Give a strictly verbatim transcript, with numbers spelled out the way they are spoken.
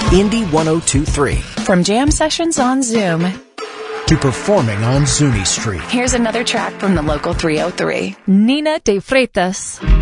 Indy one oh two point three. From jam sessions on Zoom to performing on Zuni Street. Here's another track from the local three oh three. Nina de Freitas.